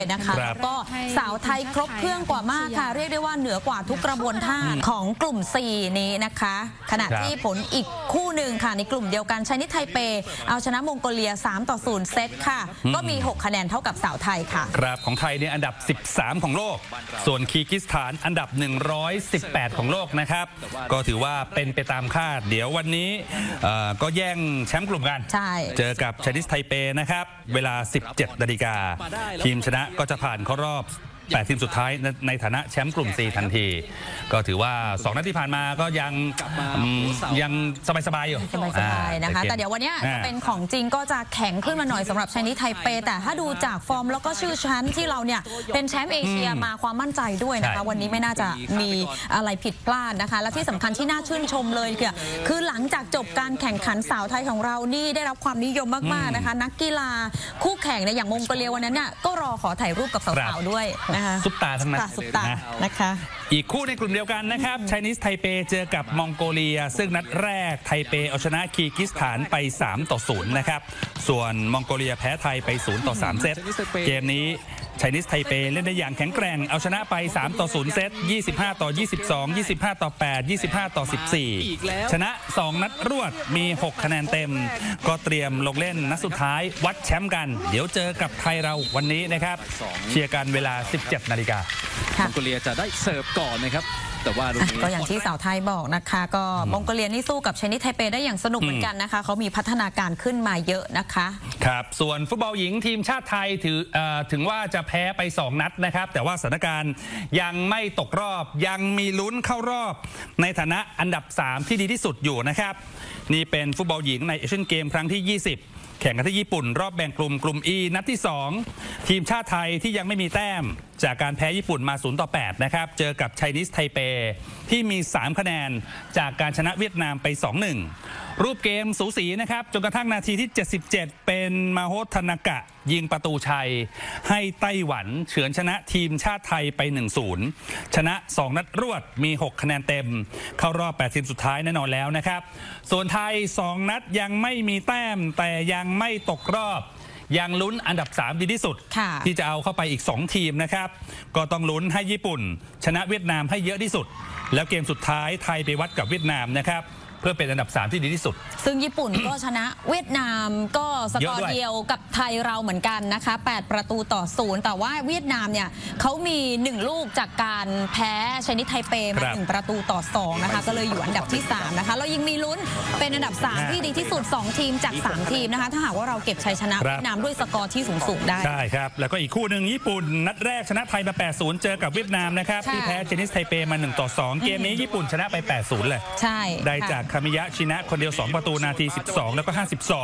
นะคะแล้วก็สาวไทยครบเครื่องกว่ามากค่ะเรียกได้ว่าเหนือกว่าทุกกระบวนท่าของกลุ่ม 4 นี้นะคะขณะที่ผลอีกคู่หนึ่งค่ะในกลุ่มเดียวกันไชนีสไทเปเอาชนะมองโกเลีย3-0 เซตค่ะก็มี6คะแนนเท่ากับสาวไทยค่ะครับของไทยเนี่ยอันดับ13ของโลกส่วนคีร์กิสถานอันดับ118ของโลกนะครับก็ถือว่าเป็นไปตามคาดเดี๋ยววันนี้ก็แย่งแชมป์กลุ่มกันเจอกับไชนีสไทเปนะครับเวลา 17 นาฬิกาทีมชนะก็จะผ่านเข้ารอบ8 ทีมสุดท้ายในฐานะแชมป์กลุ่ม 4 ทันทีก็ถือว่า2 นัดที่ผ่านมาก็ยังสบายๆอยู่สบายๆนะคะแต่เดี๋ยววันนี้จะเป็นของจริงก็จะแข็งขึ้นมาหน่อยสำหรับไชนีสไทเปแต่ถ้าดูจากฟอร์มแล้วก็ชื่อชั้นที่เราเนี่ยเป็นแชมป์เอเชียมาความมั่นใจด้วยนะคะวันนี้ไม่น่าจะมีอะไรผิดพลาดนะคะและที่สำคัญที่น่าชื่นชมเลยคือหลังจากจบการแข่งขันสาวไทยของเรานี่ได้รับความนิยมมากๆนะคะนักกีฬาคู่แข่งในอย่างมงโกเลียวันนั้นเนี่ยก็รอขอถ่ายรูปกับสาวๆด้วยซุปตาทั้งนั้นซุปตานะคะอีกคู่ในกลุ่มเดียวกันนะครับไชนีสไทเปเจอกับมองโกเลียซึ่งนัดแรกไทเปเอาชนะคีร์กิสถานไป3-0นะครับส่วนมองโกเลียแพ้ไทยไป0-3 เซตเกมนี้ไชนีสไทเปเล่นได้อย่างแข็งแกร่งเอาชนะไป3-0 เซต25-22 25-8 25-14ชนะ2 นัดรวดมี6 คะแนนเต็มก็เตรียมลงเล่นนัดสุดท้ายวัดแชมป์กันเดี๋ยวเจอกับไทยเราวันนี้นะครับเชียร์กันเวลา 17 นาฬิกามองโกเลียจะได้เสิร์ฟก่อนนะครับแต่ว่าก็อย่างที่สาวไทยบอกนะคะก็มองโกเลียนี่สู้กับไชนีสไทเปได้อย่างสนุกเหมือนกันนะคะเขามีพัฒนาการขึ้นมาเยอะนะคะครับส่วนฟุตบอลหญิงทีมชาติไทยถึงว่าจะแพ้ไป2 นัดนะครับแต่ว่าสถานการณ์ยังไม่ตกรอบยังมีลุ้นเข้ารอบในฐานะอันดับ3ที่ดีที่สุดอยู่นะครับนี่เป็นฟุตบอลหญิงในเอเชียนเกมครั้งที่20แข่งกันที่ญี่ปุ่นรอบแบ่งกลุ่ม E นัดที่2ทีมชาติไทยที่ยังไม่มีแต้มจากการแพ้ญี่ปุ่นมา0-8นะครับเจอกับไชนีสไทเปที่มี3 คะแนนจากการชนะเวียดนามไป 2-1 รูปเกมสูสีนะครับจนกระทั่งนาทีที่77เป็นมาโฮทานากะยิงประตูชัยให้ไต้หวันเฉือนชนะทีมชาติไทยไป 1-0 ชนะ2 นัดรวดมี6 คะแนนเต็มเข้ารอบ8 ทีมสุดท้ายแน่นอนแล้วนะครับส่วนไทย2 นัดยังไม่มีแต้มแต่ยังไม่ตกรอบยังลุ้นอันดับ3ดีที่สุดที่จะเอาเข้าไปอีก2 ทีมนะครับก็ต้องลุ้นให้ญี่ปุ่นชนะเวียดนามให้เยอะที่สุดแล้วเกมสุดท้ายไทยไปวัดกับเวียดนามนะครับเพื่อเป็นอันดับ3ที่ดีที่สุดซึ่งญี่ปุ่นก็ชนะเวียดนามก็สกอร์เดียวกับไทยเราเหมือนกันนะคะ8-0แต่ว่าเวียดนามเนี่ยเขามี1 ลูกจากการแพ้ไชนีสไทเปมา1-2นะคะก็เลยอยู่อันดับที่3นะคะเรายังมีลุ้นเป็นอันดับ3ที่ดีที่สุด2 ทีมจาก3 ทีมนะคะถ้าหากว่าเราเก็บชัยชนะเวียดนามด้วยสกอร์ที่สูงได้ใช่ครับแล้วก็อีกคู่หนึ่งญี่ปุ่นนัดแรกชนะไทยมา8-0เจอกับเวียดนามนะครับที่แพ้ไชนีสไทเปมา1-2เกมนี้ญี่ปุ่นชนะไป8-0เลยใช่ได้จากคามิยะชินะคนเดียว2 ประตูนาที12แล้วก็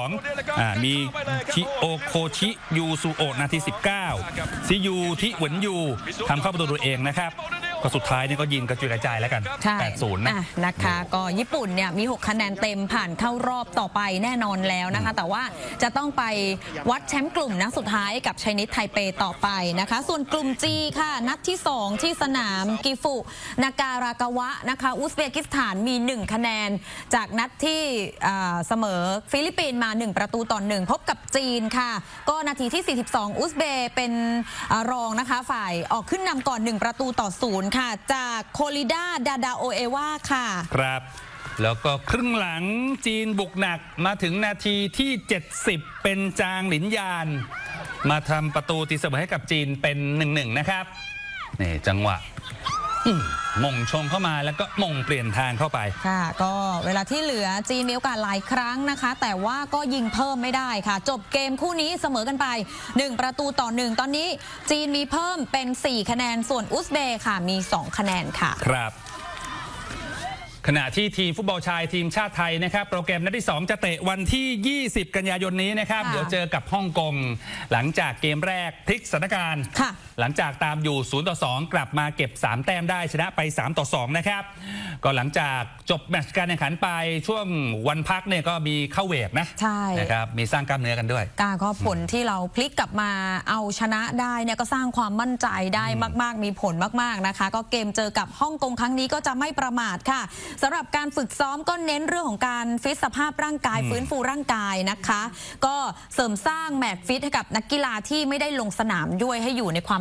52มีชิโอโคชิยูซูโอะนาที19ซิยูทิเหวินยูทำเข้าประตูตัวเองนะครับก็สุดท้ายนี่ก็ยิงกระจุยกระจายแล้วกัน8-0 นะคะก็ญี่ปุ่นเนี่ยมี6 คะแนนเต็มผ่านเข้ารอบต่อไปแน่นอนแล้วนะคะแต่ว่าจะต้องไปวัดแชมป์กลุ่มนัดสุดท้ายกับไชนีสไทเปต่อไปนะคะส่วนกลุ่ม G ค่ะนัดที่2ที่สนามกิฟุนากา รากาวะนะคะอุซเบกิสถานมี1 คะแนนจากนัดที่เสมอฟิลิปปินส์มา1-1พบกับจีนค่ะก็นาทีที่42อุซเบย์เป็นรองนะคะฝ่ายออกขึ้นนำก่อน1-0ค่ะจากโคลิดาดาดาโอเอวาค่ะครับแล้วก็ครึ่งหลังจีนบุกหนักมาถึงนาทีที่70เป็นจางหลินยานมาทำประตูตีเสมอให้กับจีนเป็น1-1นะครับนี่จังหวะมงชงเข้ามาแล้วก็มงเปลี่ยนทางเข้าไปค่ะก็เวลาที่เหลือจีนมีโอกาสหลายครั้งนะคะแต่ว่าก็ยิงเพิ่มไม่ได้ค่ะจบเกมคู่นี้เสมอกันไป1-1ตอนนี้จีนมีเพิ่มเป็น4 คะแนนส่วนอุซเบย์ค่ะมี2 คะแนนค่ะครับขณะที่ทีมฟุตบอลชายทีมชาติไทยนะครับโปรแกรมนัดที่2จะเตะวันที่20 กันยายนนี้นะครับเดี๋ยวเจอกับฮ่องกงหลังจากเกมแรกพลิกสถานการณ์หลังจากตามอยู่0-2กลับมาเก็บ3 แต้มได้ชนะไป3-2นะครับก็หลังจากจบแมตช์การแข่งขันไปช่วงวันพักเนี่ยก็มีเข้าเวทนะนะครับมีสร้างกล้ามเนื้อกันด้วยก็ผลที่เราพลิกกลับมาเอาชนะได้เนี่ยก็สร้างความมั่นใจได้มากๆมีผลมากๆนะคะก็เกมเจอกับฮ่องกงครั้งนี้ก็จะไม่ประมาทค่ะสำหรับการฝึกซ้อมก็เน้นเรื่องของการฟิตสภาพร่างกายฟื้นฟูร่างกายนะคะก็เสริมสร้างแมตช์ฟิตให้กับนักกีฬาที่ไม่ได้ลงสนามด้วยให้อยู่ในความ